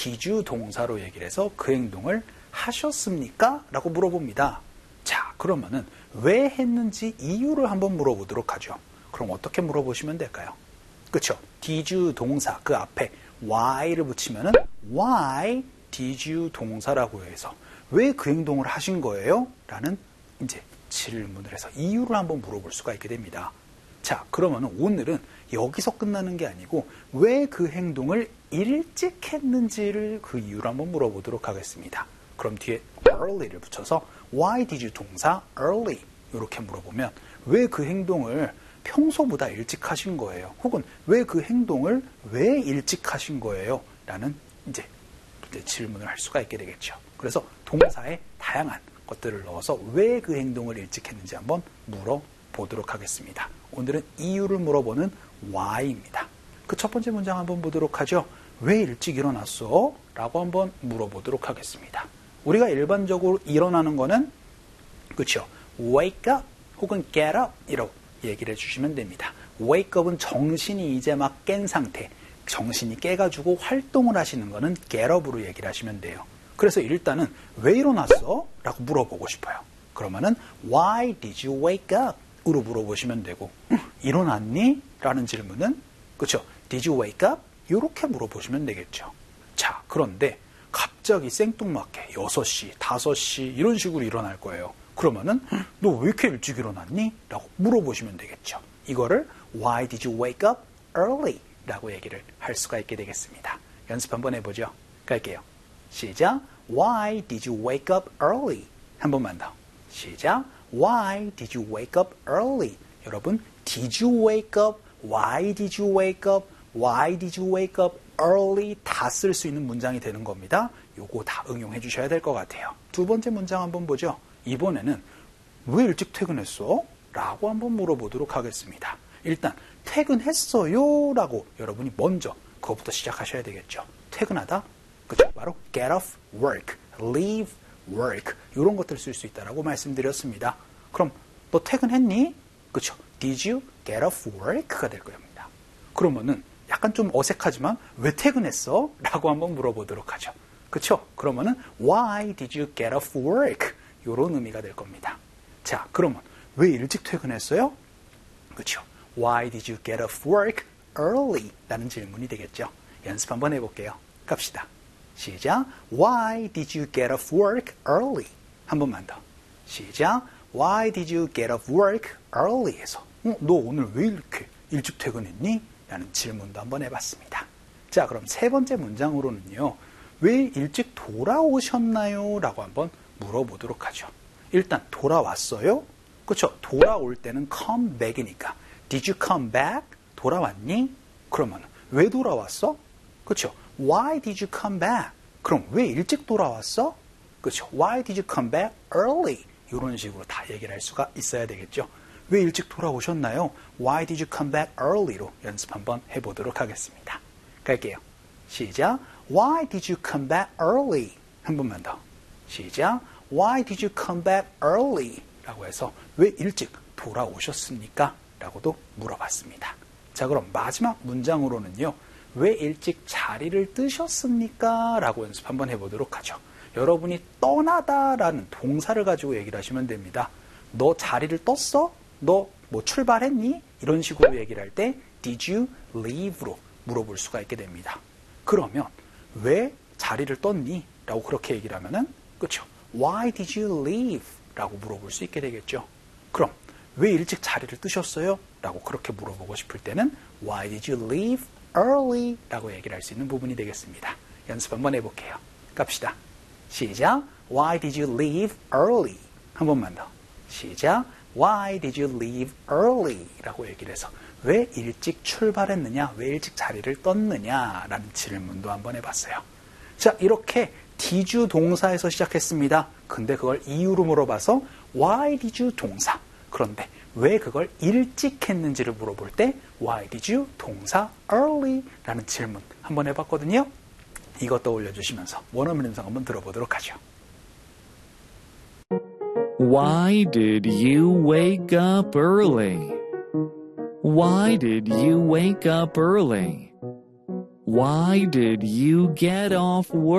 did 동사로 얘기를 해서 그 행동을 하셨습니까? 라고 물어봅니다. 자, 그러면은 왜 했는지 이유를 한번 물어보도록 하죠. 그럼 어떻게 물어보시면 될까요? 그쵸? did 동사 그 앞에 why를 붙이면은 why did you 동사라고 해서 왜 그 행동을 하신 거예요? 라는 이제 질문을 해서 이유를 한번 물어볼 수가 있게 됩니다. 자, 그러면 오늘은 여기서 끝나는 게 아니고 왜 그 행동을 일찍 했는지를 그 이유를 한번 물어보도록 하겠습니다. 그럼 뒤에 early를 붙여서 why did you 동사 early 이렇게 물어보면 왜 그 행동을 평소보다 일찍 하신 거예요? 혹은 왜 그 행동을 왜 일찍 하신 거예요? 라는 이제 질문을 할 수가 있게 되겠죠. 그래서 동사에 다양한 것들을 넣어서 왜 그 행동을 일찍 했는지 한번 물어보도록 하겠습니다. 오늘은 이유를 물어보는 why입니다. 그 첫 번째 문장 한번 보도록 하죠. 왜 일찍 일어났어? 라고 한번 물어보도록 하겠습니다. 우리가 일반적으로 일어나는 거는 그렇죠. wake up 혹은 get up 이라고 얘기를 해주시면 됩니다. wake up은 정신이 이제 막 깬 상태, 정신이 깨가지고 활동을 하시는 거는 get up으로 얘기를 하시면 돼요. 그래서 일단은 왜 일어났어? 라고 물어보고 싶어요. 그러면은 why did you wake up? 으로 물어보시면 되고 일어났니? 라는 질문은 그렇죠. did you wake up? 이렇게 물어보시면 되겠죠. 자, 그런데 갑자기 생뚱맞게 6시, 5시 이런 식으로 일어날 거예요. 그러면은 너 왜 이렇게 일찍 일어났니? 라고 물어보시면 되겠죠. 이거를 why did you wake up early? 라고 얘기를 할 수가 있게 되겠습니다. 연습 한번 해보죠. 갈게요. 시작. Why did you wake up early? 한 번만 더. 시작. Why did you wake up early? 여러분, did you wake up? Why did you wake up? Why did you wake up early? 다 쓸 수 있는 문장이 되는 겁니다. 요거 다 응용해 주셔야 될 것 같아요. 두 번째 문장 한번 보죠. 이번에는 왜 일찍 퇴근했어? 라고 한번 물어보도록 하겠습니다. 일단 퇴근했어요 라고 여러분이 먼저 그것부터 시작하셔야 되겠죠. 퇴근하다? 그죠? 바로 get off work, leave work 이런 것들 쓸 수 있다라고 말씀드렸습니다. 그럼 너 퇴근했니? 그쵸? Did you get off work가 될 겁니다. 그러면은 약간 좀 어색하지만 왜 퇴근했어? 라고 한번 물어보도록 하죠. 그쵸? 그러면은 why did you get off work? 이런 의미가 될 겁니다. 자, 그러면 왜 일찍 퇴근했어요? 그쵸? Why did you get off work early? 라는 질문이 되겠죠. 연습 한번 해볼게요. 갑시다. 시작. Why did you get off work early? 한 번만 더. 시작. Why did you get off work early? 해서 너 오늘 왜 이렇게 일찍 퇴근했니? 라는 질문도 한번 해봤습니다. 자, 그럼 세 번째 문장으로는요. 왜 일찍 돌아오셨나요? 라고 한번 물어보도록 하죠. 일단 돌아왔어요? 그렇죠? 돌아올 때는 come back이니까 Did you come back? 돌아왔니? 그러면 왜 돌아왔어? 그렇죠? Why did you come back? 그럼 왜 일찍 돌아왔어? 그렇죠? Why did you come back early? 이런 식으로 다 얘기를 할 수가 있어야 되겠죠. 왜 일찍 돌아오셨나요? Why did you come back early로 연습 한번 해보도록 하겠습니다. 갈게요. 시작. Why did you come back early? 한 번만 더. 시작. Why did you come back early? 라고 해서 왜 일찍 돌아오셨습니까? 라고도 물어봤습니다. 자, 그럼 마지막 문장으로는요. 왜 일찍 자리를 뜨셨습니까? 라고 연습 한번 해보도록 하죠. 여러분이 떠나다라는 동사를 가지고 얘기를 하시면 됩니다. 너 자리를 떴어? 너 뭐 출발했니? 이런 식으로 얘기를 할 때 Did you leave로 물어볼 수가 있게 됩니다. 그러면 왜 자리를 떴니? 라고 그렇게 얘기를 하면은 그렇죠. Why did you leave? 라고 물어볼 수 있게 되겠죠. 그럼 왜 일찍 자리를 뜨셨어요? 라고 그렇게 물어보고 싶을 때는 Why did you leave early? 라고 얘기를 할 수 있는 부분이 되겠습니다. 연습 한번 해볼게요. 갑시다. 시작. Why did you leave early? 한 번만 더. 시작. Why did you leave early? 라고 얘기를 해서 왜 일찍 출발했느냐? 왜 일찍 자리를 떴느냐? 라는 질문도 한번 해봤어요. 자, 이렇게 did you 동사에서 시작했습니다. 근데 그걸 이유로 물어봐서 why did you 동사. 그런데 왜 그걸 일찍 했는지를 물어볼 때 why did you 동사 early? 라는 질문 한번 해봤거든요. 이것 떠올려 주시면서 원어민 음성 한번 들어보도록 하죠. Why did you wake up early? Why did you wake up early? Why did you get off work?